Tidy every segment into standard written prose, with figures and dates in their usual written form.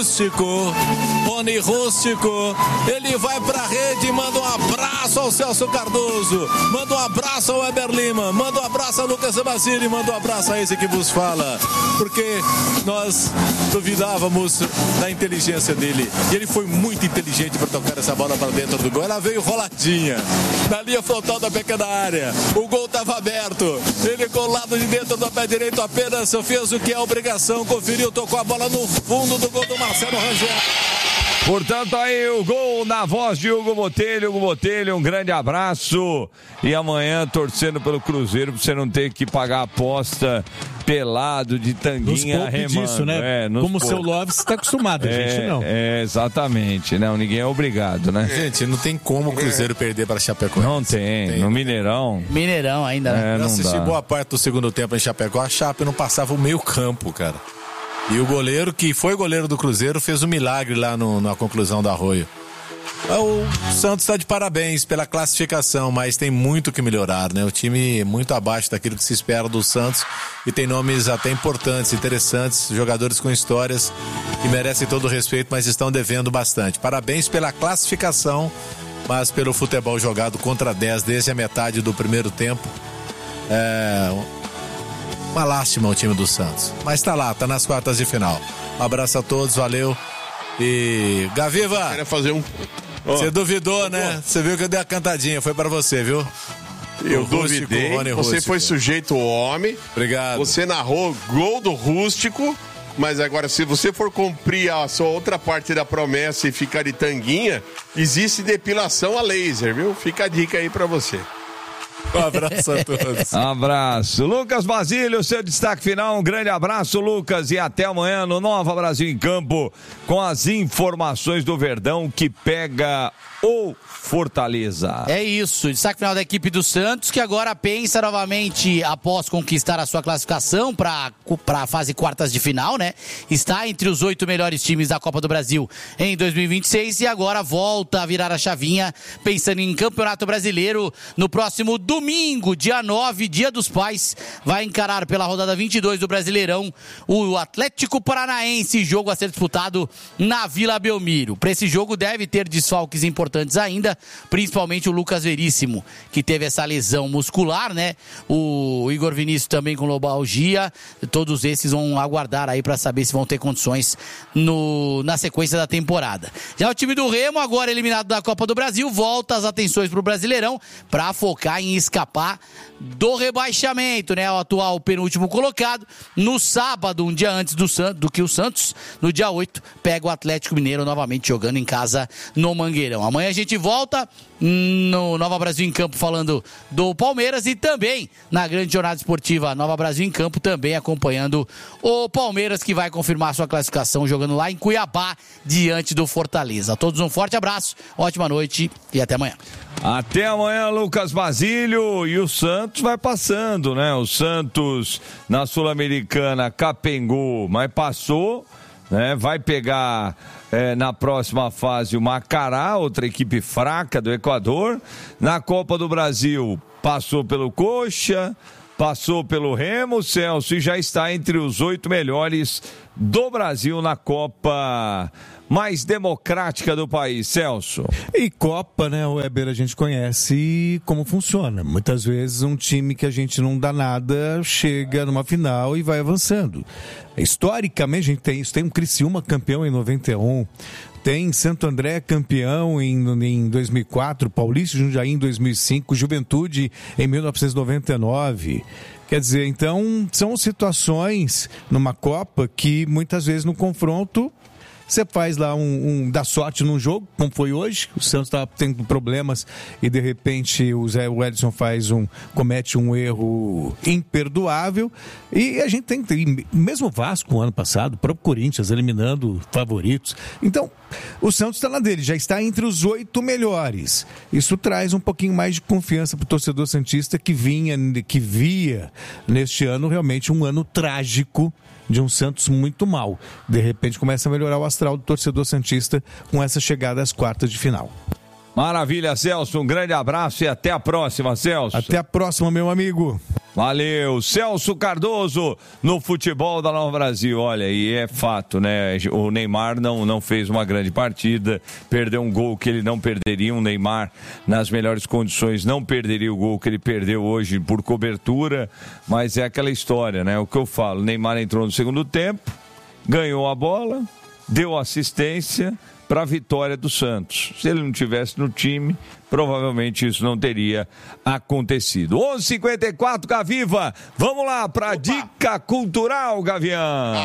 Rony Rústico, ele vai pra rede, manda um abraço ao Celso Cardoso, manda um abraço ao Weber Lima, manda um abraço ao Lucas Basile, manda um abraço a esse que vos fala, porque nós duvidávamos da inteligência dele, e ele foi muito inteligente para tocar essa bola para dentro do gol. Ela veio roladinha na linha frontal da pequena área, o gol estava aberto, ele com o lado de dentro do pé direito apenas fez o que é obrigação, conferiu, tocou a bola no fundo do gol do Marcelo Rangel. Portanto, aí o gol na voz de Hugo Botelho. Hugo Botelho, um grande abraço. E amanhã torcendo pelo Cruzeiro pra você não ter que pagar a aposta pelado, de tanguinha, remando. Disso, né? Como o seu Love está acostumado, a gente não. Exatamente. Não, ninguém é obrigado, né? Gente, não tem como o Cruzeiro perder para Chapecoense. Não tem. No Mineirão. Mineirão ainda, né? Eu assisti boa parte do segundo tempo em Chapecó. A Chape não passava o meio campo, cara. E o goleiro, que foi goleiro do Cruzeiro, fez um milagre lá na conclusão do Arroio. O Santos está de parabéns pela classificação, mas tem muito que melhorar, né? O time é muito abaixo daquilo que se espera do Santos e tem nomes até importantes, interessantes, jogadores com histórias que merecem todo o respeito, mas estão devendo bastante. Parabéns pela classificação, mas pelo futebol jogado contra 10 desde a metade do primeiro tempo. Uma lástima o time do Santos, mas tá lá, tá nas quartas de final. Um abraço a todos, valeu. E Gaviva, queria fazer um... Você duvidou, né? Você viu que eu dei a cantadinha, foi pra você, viu? Eu duvidei, você foi sujeito ao homem. Obrigado. Você narrou gol do Rústico, mas agora se você for cumprir a sua outra parte da promessa e ficar de tanguinha, existe depilação a laser, viu? Fica a dica aí pra você. Um abraço a todos. Abraço. Lucas Basílio, seu destaque final. Um grande abraço, Lucas. E até amanhã no Nova Brasil em Campo com as informações do Verdão que pega o Fortaleza. É isso, destaque final da equipe do Santos, que agora pensa novamente, após conquistar a sua classificação para a fase quartas de final, né? Está entre os 8 melhores times da Copa do Brasil em 2026 e agora volta a virar a chavinha, pensando em Campeonato Brasileiro no próximo domingo, dia 9, Dia dos Pais, vai encarar pela rodada 22 do Brasileirão o Atlético Paranaense, jogo a ser disputado na Vila Belmiro. Para esse jogo deve ter desfalques importantes ainda, principalmente o Lucas Veríssimo, que teve essa lesão muscular, né? O Igor Vinícius também com lombalgia. Todos esses vão aguardar aí para saber se vão ter condições na sequência da temporada. Já o time do Remo, agora eliminado da Copa do Brasil, volta as atenções para o Brasileirão para focar em escapar do rebaixamento, né? O atual penúltimo colocado. No sábado, um dia antes do que o Santos, no dia 8, pega o Atlético Mineiro novamente jogando em casa no Mangueirão. Amanhã a gente volta no Nova Brasil em Campo falando do Palmeiras e também na grande jornada esportiva Nova Brasil em Campo, também acompanhando o Palmeiras, que vai confirmar sua classificação jogando lá em Cuiabá diante do Fortaleza. A todos um forte abraço, ótima noite e até amanhã. Até amanhã, Lucas Basílio. E o Santos vai passando, né? O Santos na Sul-Americana capengou, mas passou, né? Vai pegar na próxima fase o Macará, outra equipe fraca do Equador. Na Copa do Brasil passou pelo Coxa, passou pelo Remo, Celso, e já está entre os 8 melhores do Brasil na Copa mais democrática do país, Celso. E Copa, né, Weber, a gente conhece como funciona. Muitas vezes um time que a gente não dá nada chega numa final e vai avançando. Historicamente a gente tem isso, tem um Criciúma campeão em 91, tem Santo André campeão em 2004, Paulista e Jundiaí em 2005, Juventude em 1999... Quer dizer, então, são situações numa Copa que muitas vezes no confronto você faz lá dá sorte num jogo, como foi hoje, o Santos está tendo problemas e de repente o Zé Wellison comete um erro imperdoável e a gente tem mesmo o Vasco ano passado, o próprio Corinthians eliminando favoritos. Então, o Santos está na dele, já está entre os 8 melhores. Isso traz um pouquinho mais de confiança para o torcedor santista que via neste ano realmente um ano trágico de um Santos muito mal. De repente começa a melhorar o astral do torcedor santista com essa chegada às quartas de final. Maravilha, Celso. Um grande abraço e até a próxima, Celso. Até a próxima, meu amigo. Valeu, Celso Cardoso no futebol da Nova Brasil. Olha, e é fato, né? O Neymar não fez uma grande partida, perdeu um gol que ele não perderia. O Neymar, nas melhores condições, não perderia o gol que ele perdeu hoje por cobertura, mas é aquela história, né? O que eu falo, o Neymar entrou no segundo tempo, ganhou a bola, deu assistência para a vitória do Santos. Se ele não tivesse no time, provavelmente isso não teria acontecido. 11h54, Gaviva. Vamos lá para a dica cultural, Gavião.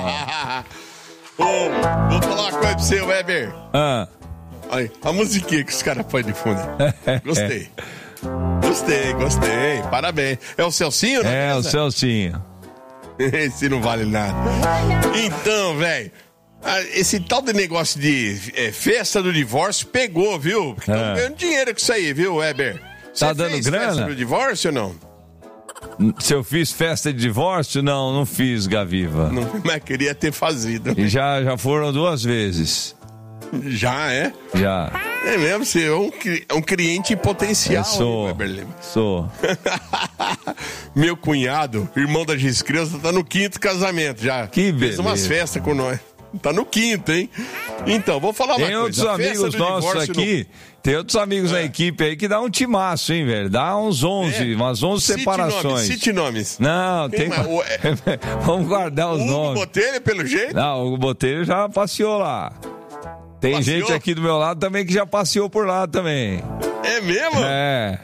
Vou falar uma coisa para você, Weber. Aí, a musiquinha que os caras põem de fundo. Gostei. Gostei. Parabéns. É o Celcinho, né? É o Celcinho. Esse não vale nada. Então, velho, esse tal de negócio de festa do divórcio pegou, viu? Estão ganhando dinheiro com isso aí, viu, Weber? Tá dando fez grana? Festa do divórcio ou não? Se eu fiz festa de divórcio? Não fiz, Gaviva. Não, mas queria ter fazido. E já foram 2 vezes. Já, é? Já. É mesmo, você é um cliente potencial. Sou. Meu cunhado, irmão da Giz Creuza, tá no 5º casamento já. Que beleza. Fez umas festas com nós. Tá no 5º, hein? Então, vou falar uma coisa. Tem outros amigos nossos aqui, tem outros amigos na equipe aí que dá um timaço, hein, velho? Dá uns 11, umas 11 separações. Cite nomes. Não, tem... Vamos guardar os nomes. O Hugo Botelho, pelo jeito? Não, o Hugo Botelho já passeou lá. Tem gente aqui do meu lado também que já passeou por lá também. É mesmo? É.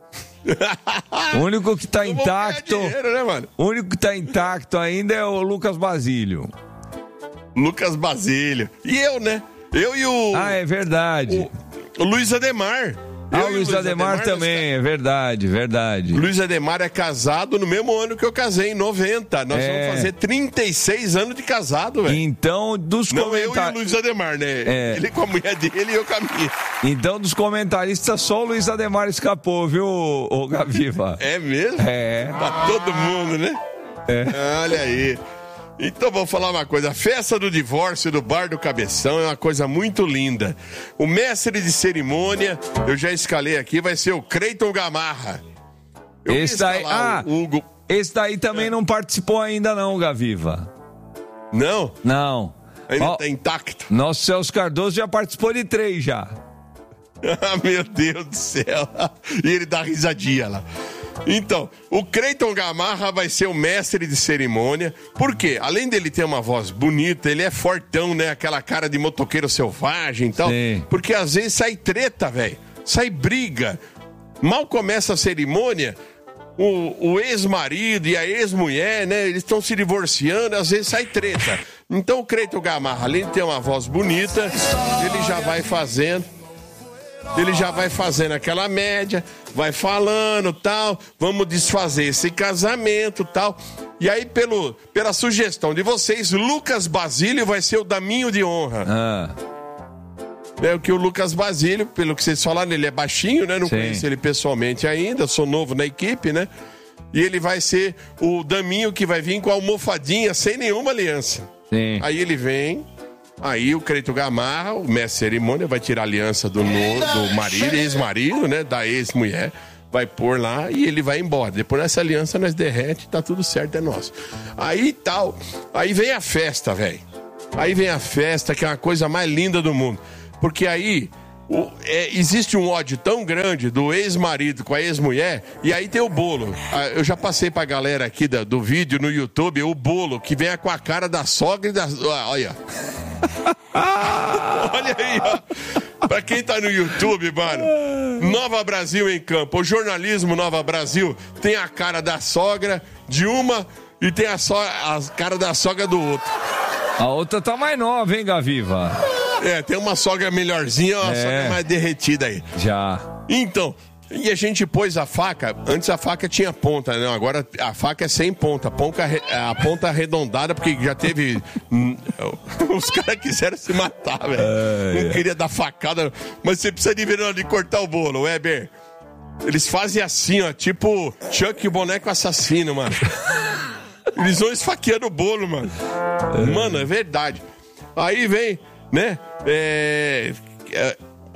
O único que tá intacto... dinheiro, né, mano? O único que tá intacto ainda é o Lucas Basílio. Lucas Basílio. E eu, né? Eu e o... Ah, é verdade. O Luiz Ademar. O Luiz Ademar também, é verdade. Luiz Ademar é casado no mesmo ano que eu casei, em 90. Nós vamos fazer 36 anos de casado, velho. Então, dos comentários... Não, eu e o Luiz Ademar, né? Ele com a mulher dele e eu com a minha. Então, dos comentaristas, só o Luiz Ademar escapou, viu, ô Gaviva? É mesmo? É. Pra todo mundo, né? Olha aí. Então, vou falar uma coisa. A festa do divórcio do Bar do Cabeção é uma coisa muito linda. O mestre de cerimônia, eu já escalei aqui, vai ser o Creiton Gamarra. Esse daí também não participou ainda não, Gaviva. Não? Não. Ainda tá intacto. Nosso Celso Cardoso já participou de 3 já. Ah, meu Deus do céu. E ele dá risadinha lá. Então, o Creiton Gamarra vai ser o mestre de cerimônia. Por quê? Além dele ter uma voz bonita, ele é fortão, né? Aquela cara de motoqueiro selvagem e tal. Sim. Porque às vezes sai treta, velho. Sai briga. Mal começa a cerimônia, o ex-marido e a ex-mulher, né? Eles estão se divorciando, às vezes sai treta. Então o Creiton Gamarra, além de ter uma voz bonita, ele já vai fazendo aquela média, vai falando, tal, vamos desfazer esse casamento, tal. E aí, pela sugestão de vocês, Lucas Basílio vai ser o daminho de honra. É o que o Lucas Basílio, pelo que vocês falaram, ele é baixinho, né? Não conheço ele pessoalmente ainda, sou novo na equipe, né? E ele vai ser o daminho que vai vir com a almofadinha, sem nenhuma aliança. Sim. Aí ele vem... Aí o Creiton Gamarra, o mestre de cerimônia, vai tirar a aliança do marido, ex-marido, né? Da ex-mulher, vai pôr lá e ele vai embora. Depois dessa aliança nós derrete, tá tudo certo, é nosso. Aí tal, aí vem a festa, velho. Aí vem a festa, que é uma coisa mais linda do mundo. Porque aí existe um ódio tão grande do ex-marido com a ex-mulher, e aí tem o bolo. Eu já passei pra galera aqui do vídeo no YouTube, o bolo que vem com a cara da sogra e da... Olha. Olha aí, ó. Pra quem tá no YouTube, mano, Nova Brasil em Campo. O jornalismo Nova Brasil tem a cara da sogra de uma e tem a cara da sogra do outro. A outra tá mais nova, hein, Gaviva? Tem uma sogra melhorzinha, uma sogra mais derretida aí. Já. Então, e a gente pôs a faca, antes a faca tinha ponta, né? Agora a faca é sem ponta, a ponta arredondada, porque já teve... Os caras quiseram se matar, velho. Não queria dar facada, mas você precisa de ver na hora de cortar o bolo, Weber. Eles fazem assim, ó, tipo Chuck e o boneco assassino, mano. Eles vão esfaqueando o bolo, mano. Mano, é verdade. Aí vem, né?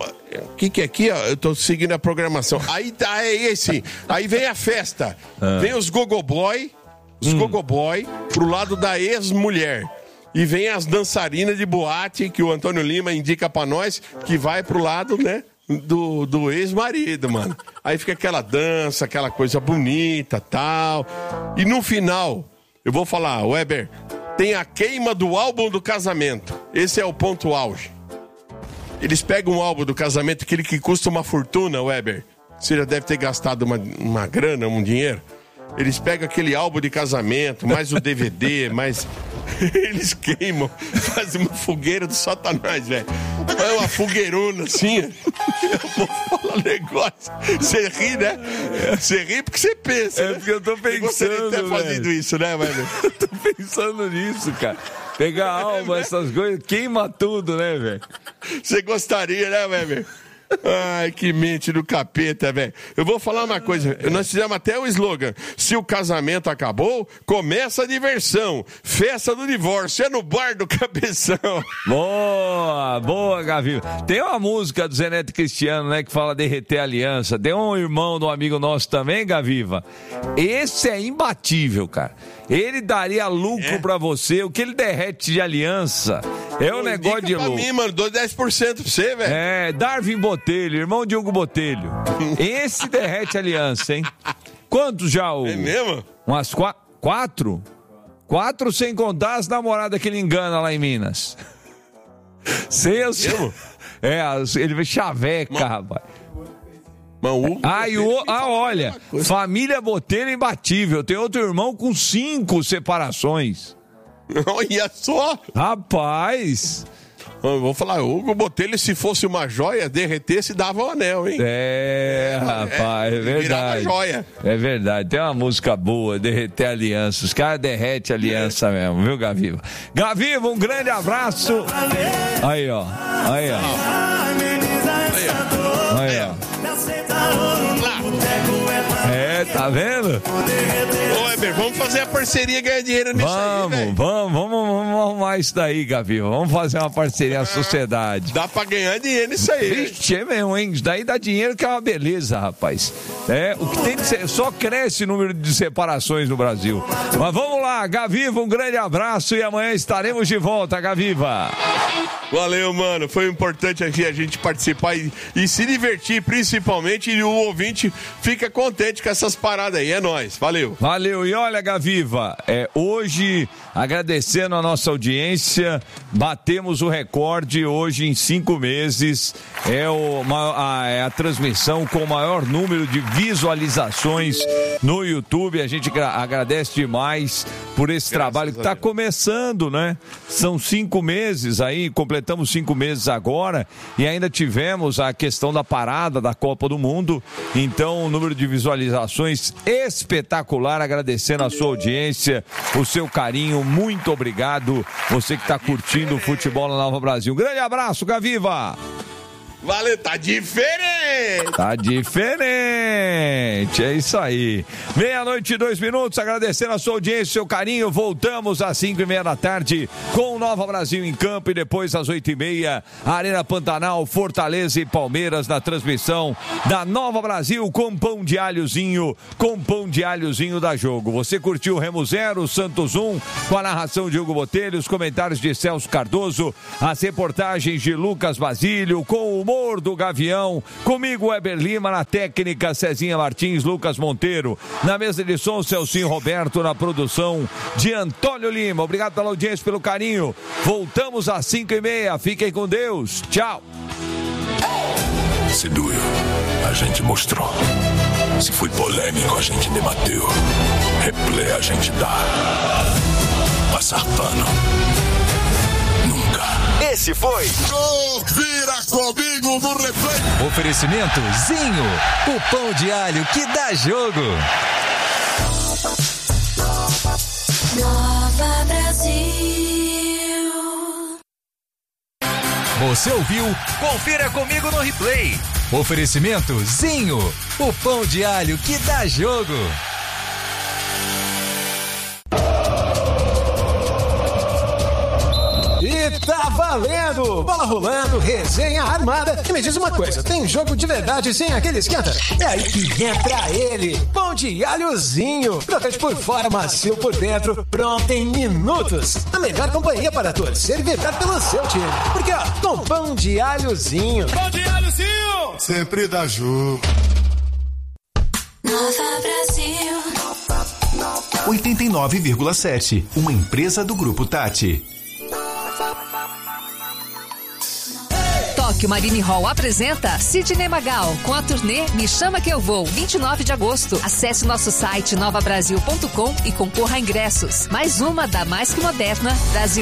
O que é aqui, ó? Eu tô seguindo a programação. Aí assim, aí vem a festa. Vem os gogoboy pro lado da ex-mulher. E vem as dançarinas de boate que o Antônio Lima indica pra nós, que vai pro lado, né, do ex-marido, mano. Aí fica aquela dança, aquela coisa bonita, tal. E no final, eu vou falar, Weber, tem a queima do álbum do casamento. Esse é o ponto auge. Eles pegam um álbum do casamento, aquele que custa uma fortuna, Weber. Você já deve ter gastado uma grana, um dinheiro. Eles pegam aquele álbum de casamento, mais o DVD, mais... Eles queimam, fazem uma fogueira do Satanás, velho. É uma fogueirona assim. Eu vou falar um negócio. Você ri, né? Você ri porque você pensa. É porque eu tô pensando, velho. Fazendo isso, né, velho? Eu tô pensando nisso, cara. Pegar alma, essas coisas, queima tudo, né, velho? Você gostaria, né, velho? Ai, que mente do capeta, velho. Eu vou falar uma coisa. Nós fizemos até o slogan. Se o casamento acabou, começa a diversão. Festa do divórcio. É no bar do Cabeção. Boa, Gaviva. Tem uma música do Zé Neto Cristiano, né, que fala derreter aliança. Tem um irmão do amigo nosso também, Gaviva. Esse é imbatível, cara. Ele daria lucro pra você. O que ele derrete de aliança é um negócio de louco. Pra mim, mano, dou 10% pra você, velho. É, Darwin Botelho, irmão de Hugo Botelho. Esse derrete aliança, hein? Quantos já? É mesmo? Umas 4? 4 sem contar as namoradas que ele engana lá em Minas. Ele vai chaveca, rapaz. Olha, família Botelho imbatível. Tem outro irmão com 5 separações. Olha só! Rapaz! Eu vou falar, o Hugo Botelho, se fosse uma joia, derretesse, dava um anel, hein? Rapaz, é verdade. Virava joia. É verdade, tem uma música boa, derreter aliança. Os caras derretem aliança mesmo, viu, Gaviva? Gaviva, um grande abraço. Aí, ó. Tá vendo? Ô, Weber, vamos fazer a parceria e ganhar dinheiro nisso aí, vamos arrumar isso daí, Gaviva. Vamos fazer uma parceria à sociedade. Dá pra ganhar dinheiro nisso aí. Vixe, é mesmo, hein? Isso daí dá dinheiro que é uma beleza, rapaz. O que tem que ser, só cresce o número de separações no Brasil. Mas vamos lá, Gaviva, um grande abraço e amanhã estaremos de volta, Gaviva. Valeu, mano. Foi importante aqui a gente participar e se divertir, principalmente, e o ouvinte fica contente com essas paradas aí. É nóis. Valeu. Valeu. E olha, Gaviva, hoje, agradecendo a nossa audiência, batemos o recorde hoje em 5 meses. É a transmissão com o maior número de visualizações no YouTube. A gente agradece demais por esse trabalho que está começando, né? São 5 meses aí, completamos 5 meses agora e ainda tivemos a questão da parada da Copa do Mundo. Então, o número de visualizações espetacular, agradecendo a sua audiência, o seu carinho, muito obrigado. Você que está curtindo o futebol na Nova Brasil. Um grande abraço, Gaviva! Valeu, tá diferente! Tá diferente, é isso aí. 12:02, agradecendo a sua audiência, seu carinho. Voltamos às 5:30 da tarde com o Nova Brasil em campo e depois às 8:30, Arena Pantanal, Fortaleza e Palmeiras na transmissão da Nova Brasil com pão de alhozinho da Jogo. Você curtiu Remo 0, Santos 1, com a narração de Hugo Botelho, os comentários de Celso Cardoso, as reportagens de Lucas Basílio, com o humor do Gavião, comigo Weber Lima, na técnica Cezinha Martins, Lucas Monteiro, na mesa de som Celcinho Roberto, na produção de Antônio Lima. Obrigado pela audiência, pelo carinho. Voltamos às 5:30, fiquem com Deus, tchau. Se doeu, a gente mostrou. Se foi polêmico, a gente debateu. Replay a gente dá. Passar pano nunca. Esse foi Vira comigo no replay. Oferecimento Zinho, o pão de alho que dá jogo. Nova Brasil. Você ouviu? Confira comigo no replay. Oferecimento Zinho, o pão de alho que dá jogo. E tá valendo! Bola rolando, resenha armada. E me diz uma coisa, tem jogo de verdade sem aquele esquenta? É aí que entra ele, Pão de Alhozinho. Crocante por fora, macio por dentro, pronto em minutos. A melhor companhia para torcer e vibrar pelo seu time. Porque, ó, com Pão de Alhozinho. Pão de Alhozinho! Sempre dá jogo. Nova Brasil 89,7. Uma empresa do Grupo Tati. Tóquio Marine Hall apresenta Sidney Magal com a turnê Me Chama Que Eu Vou, 29 de agosto. Acesse nosso site novabrasil.com e concorra a ingressos. Mais uma da Mais Que Moderna Brasil.